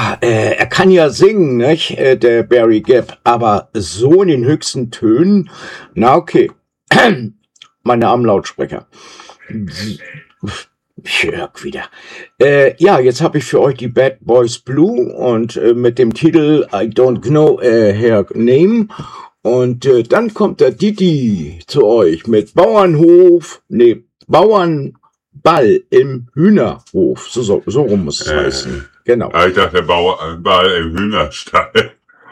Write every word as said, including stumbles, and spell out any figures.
Ja, äh, er kann ja singen, nicht, äh, der Barry Gibb, aber so in den höchsten Tönen, na okay. Meine armen Lautsprecher. Ich höre wieder. Äh, ja, jetzt habe ich für euch die Bad Boys Blue und äh, mit dem Titel I Don't Know äh, Her Name. Und äh, dann kommt der Didi zu euch mit Bauernhof, nee, Bauernball im Hühnerhof. So, so, so rum muss es Äh, heißen. Genau. Ich dachte, der Bauernball im Hühnerstall.